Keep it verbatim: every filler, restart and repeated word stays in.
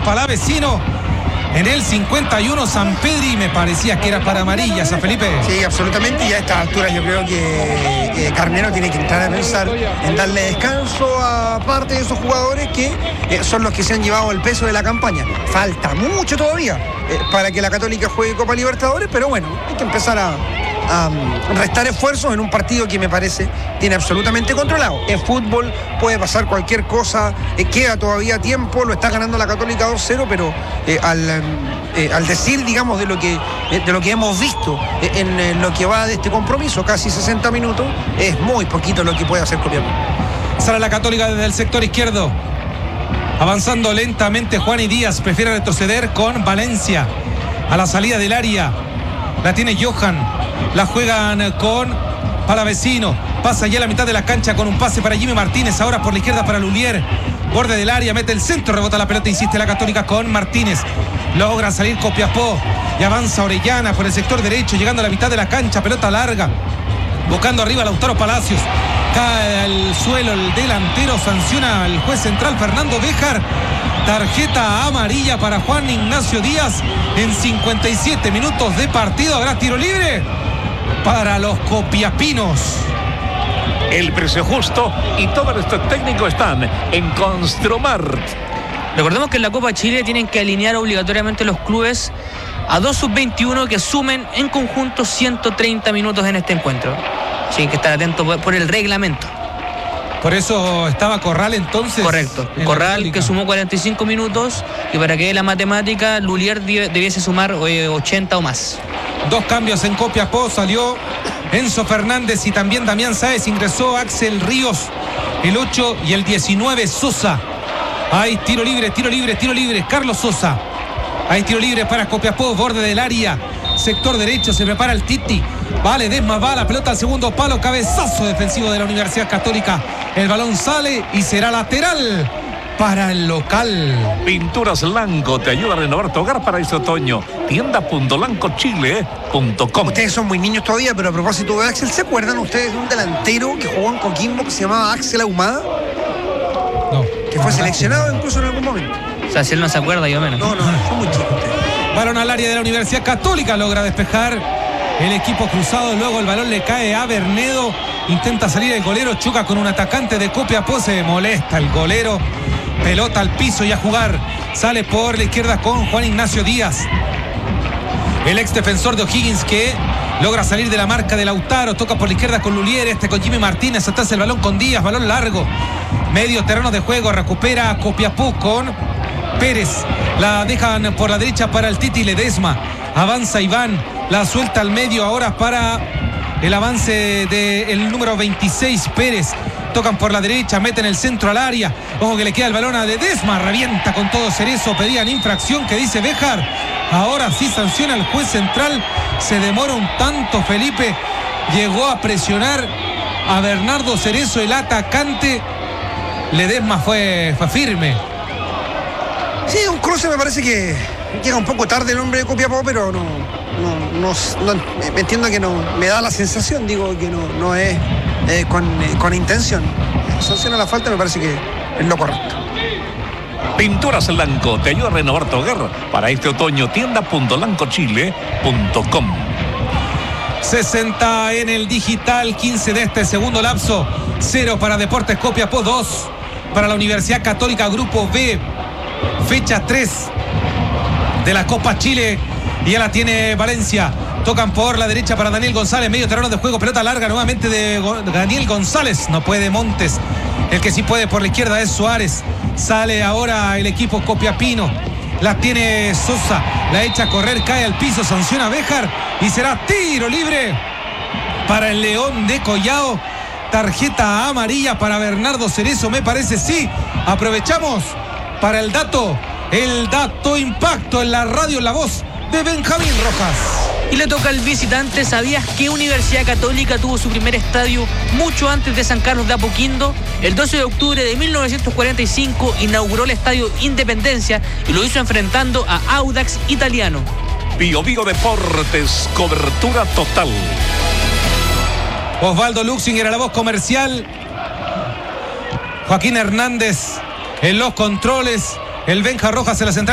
Palavecino. En el cincuenta y uno, Sampedri, me parecía que era para amarillas a Felipe. Sí, absolutamente, y a estas alturas yo creo que eh, Carnero tiene que entrar a pensar en darle descanso a parte de esos jugadores que eh, son los que se han llevado el peso de la campaña. Falta mucho todavía eh, para que la Católica juegue Copa Libertadores, pero bueno, hay que empezar a, a restar esfuerzos en un partido que me parece tiene absolutamente controlado. En fútbol puede pasar cualquier cosa, eh, queda todavía tiempo, lo está ganando la Católica dos cero, pero eh, al, eh, al decir, digamos, de lo que, eh, de lo que hemos visto eh, en eh, lo que va de este compromiso, casi sesenta minutos, es muy poquito lo que puede hacer Copiapó. Sale la Católica desde el sector izquierdo, avanzando lentamente. Juan y Díaz prefiere retroceder con Valencia a la salida del área. La tiene Johan, la juegan con Palavecino, pasa ya a la mitad de la cancha con un pase para Jimmy Martínez, ahora por la izquierda para Lulier, borde del área, mete el centro, rebota la pelota, insiste la Católica con Martínez, logra salir Copiapó y avanza Orellana por el sector derecho, llegando a la mitad de la cancha, pelota larga, buscando arriba a Lautaro Palacios, cae al suelo el delantero, sanciona al juez central Fernando Béjar. Tarjeta amarilla para Juan Ignacio Díaz en cincuenta y siete minutos de partido. Habrá tiro libre para los copiapinos. El precio justo y todos nuestros técnicos están en Construmart. Recordemos que en la Copa Chile tienen que alinear obligatoriamente los clubes a dos sub veintiuno que sumen en conjunto ciento treinta minutos en este encuentro. Así que hay que estar atento por el reglamento. Por eso estaba Corral entonces. Correcto. Corral que sumó cuarenta y cinco minutos y para que la matemática Lulier debiese sumar ochenta o más. Dos cambios en Copiapó, salió Enzo Fernández y también Damián Sáez, ingresó Axel Ríos, el ocho y el diecinueve Sosa. Hay tiro libre, tiro libre, tiro libre, Carlos Sosa. Hay tiro libre para Copiapó, borde del área, sector derecho, se prepara el Titi. Vale, Desma va la pelota al segundo palo, cabezazo defensivo de la Universidad Católica. El balón sale y será lateral para el local. Pinturas Lanco te ayuda a renovar tu hogar para este otoño. tienda punto lanco chile punto com. Ustedes son muy niños todavía, pero a propósito de Axel, ¿se acuerdan ustedes de un delantero que jugó en Coquimbo que se llamaba Axel Ahumada? No. Que fue seleccionado incluso en algún momento. O sea, si él no se acuerda, yo menos. No, no, fue muy chico usted. Balón al área de la Universidad Católica, logra despejar el equipo cruzado, luego el balón le cae a Bernedo, intenta salir el golero, choca con un atacante de Copiapó, se molesta el golero, pelota al piso y a jugar, sale por la izquierda con Juan Ignacio Díaz, el ex defensor de O'Higgins que logra salir de la marca de Lautaro, toca por la izquierda con Lulier, este con Jimmy Martínez, atrás el balón con Díaz, balón largo, medio terreno de juego, recupera Copiapó con Pérez, la dejan por la derecha para el Titi Ledesma, avanza Iván, la suelta al medio ahora para el avance del número veintiséis Pérez, tocan por la derecha, meten el centro al área, ojo que le queda el balón a Ledesma, revienta con todo Cerezo, pedían infracción que dice Béjar, ahora sí sanciona el juez central, se demora un tanto Felipe, llegó a presionar a Bernardo Cerezo el atacante, Ledesma fue, fue firme. Sí, un cruce me parece que llega un poco tarde el hombre de Copiapó, pero no, no, no, no me entiendo que no, me da la sensación, digo que no, no es eh, con, eh, con intención. Sanciona la falta, me parece que es lo correcto. Pinturas Lanco te ayuda a renovar tu hogar para este otoño. tienda punto lanco chile punto com. sesenta en el digital, quince de este segundo lapso, cero para Deportes Copiapó, dos para la Universidad Católica, Grupo B, fecha tres de la Copa Chile, y ya la tiene Valencia, tocan por la derecha para Daniel González, medio terreno de juego, pelota larga nuevamente de Daniel González, no puede Montes, el que sí puede por la izquierda es Suárez, sale ahora el equipo copiapino, la tiene Sosa, la echa a correr, cae al piso, sanciona Béjar y será tiro libre para el León de Collao. Tarjeta amarilla para Bernardo Cerezo, me parece, sí. Aprovechamos para el dato, el dato impacto en la radio, en la voz de Benjamín Rojas. Y le toca al visitante. ¿Sabías que Universidad Católica tuvo su primer estadio mucho antes de San Carlos de Apoquindo? El doce de octubre de mil novecientos cuarenta y cinco inauguró el estadio Independencia y lo hizo enfrentando a Audax Italiano. Bio Bio Deportes, cobertura total. Osvaldo Luxinger a la voz comercial. Joaquín Hernández en los controles. El Benja Rojas en la central.